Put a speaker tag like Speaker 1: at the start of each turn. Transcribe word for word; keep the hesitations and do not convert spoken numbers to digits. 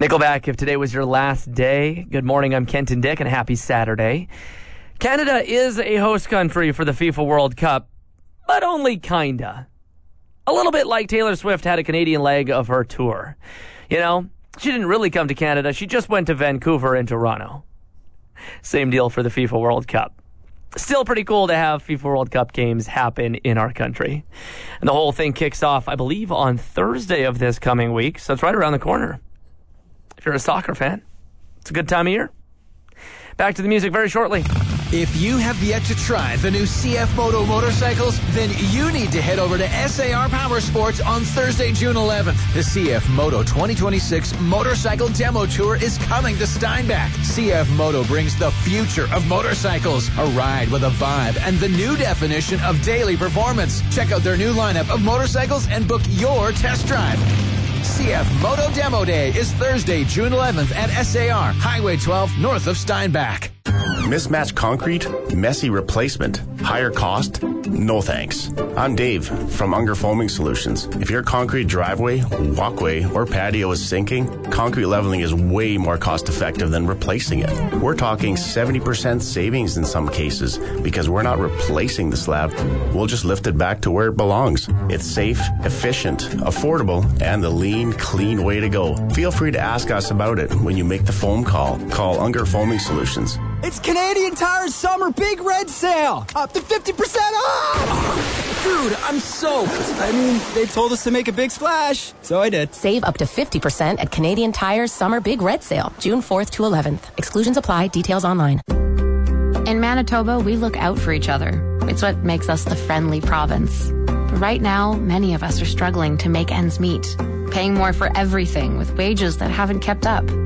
Speaker 1: Nickelback, if today was your last day. Good morning, I'm Kenton Dick, and happy Saturday. Canada is a host country for the FIFA World Cup, but only kinda. A little bit like Taylor Swift had a Canadian leg of her tour. You know, she didn't really come to Canada, she just went to Vancouver and Toronto. Same deal for the FIFA World Cup. Still pretty cool to have FIFA World Cup games happen in our country. And the whole thing kicks off, I believe, on Thursday of this coming week, so it's right around the corner. If you're a soccer fan, it's a good time of year. Back to the music very shortly.
Speaker 2: If you have yet to try the new C F Moto motorcycles, then you need to head over to S A R Power Sports on Thursday, June eleventh. The C F Moto twenty twenty-six Motorcycle Demo Tour is coming to Steinbach. C F Moto brings the future of motorcycles, a ride with a vibe, and the new definition of daily performance. Check out their new lineup of motorcycles and book your test drive. C F Moto Demo Day is Thursday, June eleventh at S A R, Highway twelve, north of Steinbach.
Speaker 3: Mismatched concrete? Messy replacement? Higher cost? No thanks. I'm Dave from Unger Foaming Solutions. If your concrete driveway, walkway, or patio is sinking, concrete leveling is way more cost effective than replacing it. We're talking seventy percent savings in some cases because we're not replacing the slab. We'll just lift it back to where it belongs. It's safe, efficient, affordable, and the lean, clean way to go. Feel free to ask us about it when you make the foam call. Call Unger Foaming Solutions.
Speaker 4: It's Canadian Tire's summer big red sale. Up to fifty percent off.
Speaker 5: Dude, I'm soaked.
Speaker 4: I mean, they told us to make a big splash, so I did.
Speaker 6: Save up to fifty percent at Canadian Tire's summer big red sale, June fourth to eleventh. Exclusions apply. Details online.
Speaker 7: In Manitoba, we look out for each other. It's what makes us the friendly province. But right now, many of us are struggling to make ends meet, paying more for everything with wages that haven't kept up.